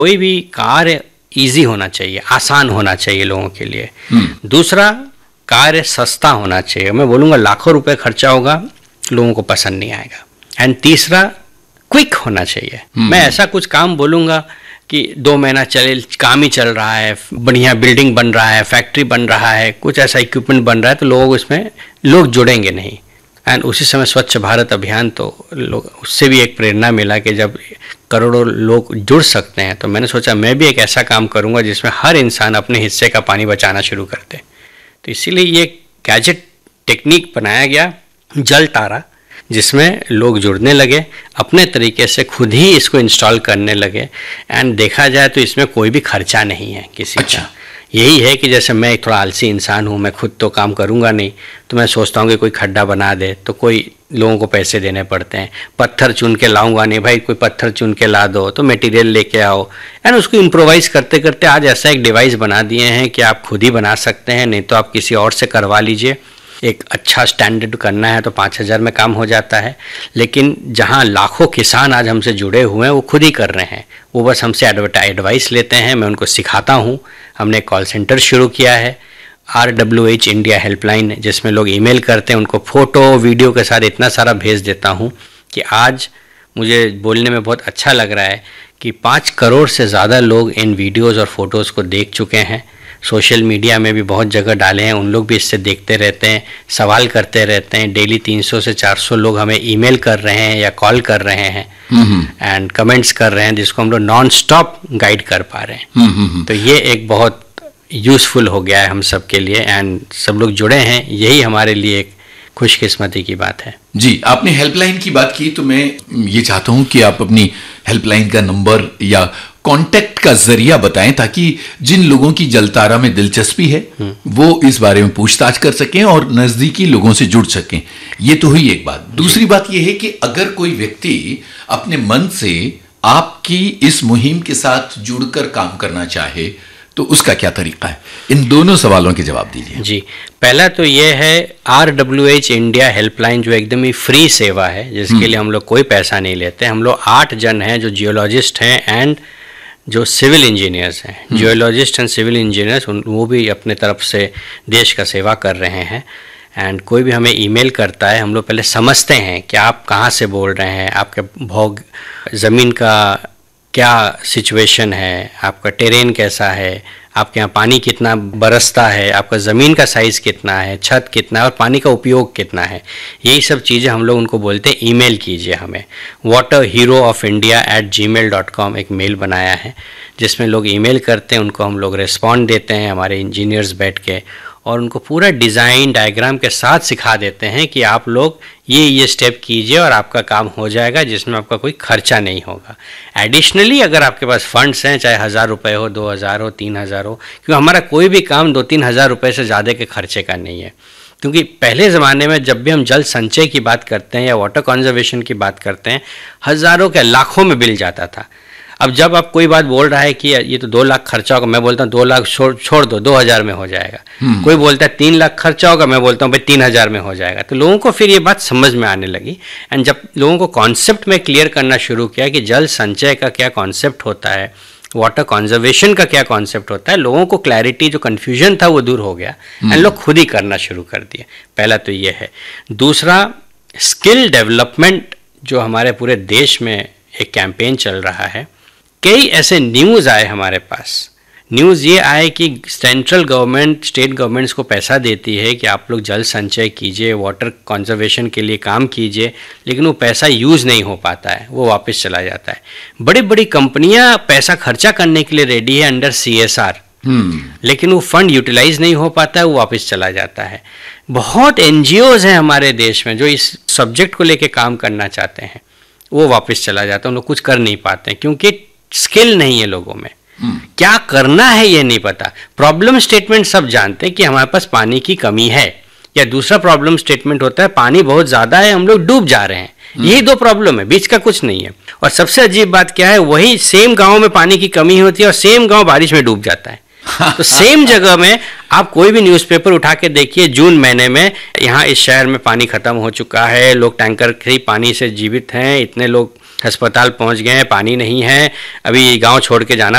कोई भी कार्य इजी होना चाहिए, आसान होना चाहिए लोगों के लिए। दूसरा, कार्य सस्ता होना चाहिए। मैं बोलूँगा लाखों रुपए खर्चा होगा, लोगों को पसंद नहीं आएगा। एंड तीसरा, क्विक होना चाहिए। मैं ऐसा कुछ काम बोलूँगा कि 2 महीना चले, काम ही चल रहा है, बढ़िया बिल्डिंग बन रहा है, फैक्ट्री बन रहा है, कुछ ऐसा इक्विपमेंट बन रहा है, तो लोग जुड़ेंगे नहीं। एंड उसी समय स्वच्छ भारत अभियान, तो लोग उससे भी एक प्रेरणा मिला कि जब करोड़ों लोग जुड़ सकते हैं, तो मैंने सोचा मैं भी एक ऐसा काम करूंगा जिसमें हर इंसान अपने हिस्से का पानी बचाना शुरू कर दे। तो इसीलिए ये गैजेट टेक्निक बनाया गया, जल तारा, जिसमें लोग जुड़ने लगे, अपने तरीके से खुद ही इसको इंस्टॉल करने लगे। एंड देखा जाए तो इसमें कोई भी खर्चा नहीं है किसी का। यही है कि जैसे मैं एक थोड़ा आलसी इंसान हूँ, मैं खुद तो काम करूँगा नहीं, तो मैं सोचता हूँ कि कोई खड्डा बना दे, तो कोई लोगों को पैसे देने पड़ते हैं। पत्थर चुन के लाऊंगा नहीं, भाई कोई पत्थर चुन के ला दो, तो मटेरियल लेके आओ। एंड उसको इम्प्रोवाइज़ करते करते आज ऐसा एक डिवाइस बना दिए हैं कि आप खुद ही बना सकते हैं, नहीं तो आप किसी और से करवा लीजिए। एक अच्छा स्टैंडर्ड करना है तो 5,000 में काम हो जाता है। लेकिन जहाँ लाखों किसान आज हमसे जुड़े हुए हैं, वो खुद ही कर रहे हैं, वो बस हमसे एडवाइस लेते हैं, मैं उनको सिखाता हूँ। हमने कॉल सेंटर शुरू किया है, RWH इंडिया हेल्पलाइन, जिसमें लोग ईमेल करते हैं, उनको फ़ोटो वीडियो के साथ इतना सारा भेज देता हूँ कि आज मुझे बोलने में बहुत अच्छा लग रहा है कि 5 करोड़ से ज़्यादा लोग इन वीडियोज़ और फोटोज़ को देख चुके हैं। सोशल मीडिया में भी बहुत जगह डाले हैं, उन लोग भी इससे देखते रहते हैं, सवाल करते रहते हैं। डेली 300 से 400 लोग हमें ईमेल कर रहे हैं या कॉल कर रहे हैं एंड कमेंट्स कर रहे हैं, जिसको हम लोग नॉन स्टॉप गाइड कर पा रहे हैं। तो ये एक बहुत यूज़फुल हो गया है हम सब के लिए, एंड सब लोग जुड़े हैं, यही हमारे लिए एक खुशकिस्मती की बात है। जी, आपने हेल्पलाइन की बात की, तो मैं ये चाहता हूँ कि आप अपनी हेल्पलाइन का नंबर या कांटेक्ट का जरिया बताएं, ताकि जिन लोगों की जलतारा में दिलचस्पी है वो इस बारे में पूछताछ कर सकें और नजदीकी लोगों से जुड़ सकें। ये तो हुई एक बात। दूसरी बात यह है कि अगर कोई व्यक्ति अपने मन से आपकी इस मुहिम के साथ जुड़कर काम करना चाहे, तो उसका क्या तरीका है? इन दोनों सवालों के जवाब दीजिए। जी, पहला तो ये है RWH इंडिया हेल्पलाइन, जो एकदम ही फ्री सेवा है, जिसके लिए हम लोग कोई पैसा नहीं लेते। हम लोग 8 जन हैं जो जियोलॉजिस्ट हैं एंड जो सिविल इंजीनियर्स हैं। जियोलॉजिस्ट एंड सिविल इंजीनियर्स, वो भी अपने तरफ से देश का सेवा कर रहे हैं। एंड कोई भी हमें ईमेल करता है, हम लोग पहले समझते हैं कि आप कहाँ से बोल रहे हैं, आपके भौग ज़मीन का क्या सिचुएशन है, आपका टेरेन कैसा है, आपके यहाँ पानी कितना बरसता है, आपका ज़मीन का साइज़ कितना है, छत कितना है और पानी का उपयोग कितना है। यही सब चीज़ें हम लोग उनको बोलते हैं ईमेल कीजिए हमें। waterheroofIndia@gmail.com एक मेल बनाया है, जिसमें लोग ईमेल करते हैं, उनको हम लोग रिस्पॉन्ड देते हैं, हमारे इंजीनियर्स बैठ के, और उनको पूरा डिज़ाइन डायग्राम के साथ सिखा देते हैं कि आप लोग ये स्टेप कीजिए और आपका काम हो जाएगा, जिसमें आपका कोई खर्चा नहीं होगा। एडिशनली अगर आपके पास फंड्स हैं, चाहे 1,000 रुपये हो, 2,000 हो, 3,000 हो, क्योंकि हमारा कोई भी काम 2-3 हज़ार रुपये से ज़्यादा के खर्चे का नहीं है। क्योंकि पहले ज़माने में जब भी हम जल संचय की बात करते हैं या वाटर कंजर्वेशन की बात करते हैं, हज़ारों के लाखों में बिल जाता था। अब जब आप कोई बात बोल रहा है कि ये तो 2 लाख खर्चा होगा, मैं बोलता हूँ 2 लाख छोड़ दो, 2,000 में हो जाएगा। कोई बोलता है 3 लाख खर्चा होगा, मैं बोलता हूँ भाई 3,000 में हो जाएगा। तो लोगों को फिर ये बात समझ में आने लगी। एंड जब लोगों को कॉन्सेप्ट में क्लियर करना शुरू किया कि जल संचय का क्या कॉन्सेप्ट होता है, वाटर कंजर्वेशन का क्या कॉन्सेप्ट होता है, लोगों को क्लैरिटी, जो कन्फ्यूजन था वो दूर हो गया एंड लोग खुद ही करना शुरू कर दिए। पहला तो ये है। दूसरा, स्किल डेवलपमेंट, जो हमारे पूरे देश में एक कैंपेन चल रहा है। कई ऐसे न्यूज़ आए हमारे पास। न्यूज़ ये आए कि सेंट्रल गवर्नमेंट स्टेट गवर्नमेंट्स को पैसा देती है कि आप लोग जल संचय कीजिए, वाटर कंजर्वेशन के लिए काम कीजिए, लेकिन वो पैसा यूज़ नहीं हो पाता है, वो वापस चला जाता है। बड़ी बड़ी कंपनियां पैसा खर्चा करने के लिए रेडी है अंडर CSR, लेकिन वो फंड यूटिलाइज नहीं हो पाता है, वो वापस चला जाता है। बहुत NGOs हैं हमारे देश में जो इस सब्जेक्ट को लेके काम करना चाहते हैं, वो वापस चला जाता है, उन लोग कुछ कर नहीं पाते हैं क्योंकि स्किल नहीं है लोगों में। क्या करना है ये नहीं पता। प्रॉब्लम स्टेटमेंट सब जानते हैं कि हमारे पास पानी की कमी है, या दूसरा प्रॉब्लम स्टेटमेंट होता है पानी बहुत ज़्यादा है, हम लोग डूब जा रहे हैं। यही 2 प्रॉब्लम है, बीच का कुछ नहीं है। और सबसे अजीब बात क्या है, वही सेम गांव में पानी की कमी होती है और सेम गांव बारिश में डूब जाता है। तो सेम जगह में आप कोई भी न्यूज़पेपर उठा के देखिए, जून महीने में यहाँ इस शहर में पानी खत्म हो चुका है, लोग टैंकर से पानी से जीवित हैं, इतने लोग अस्पताल पहुंच गए हैं, पानी नहीं है, अभी गांव छोड़ के जाना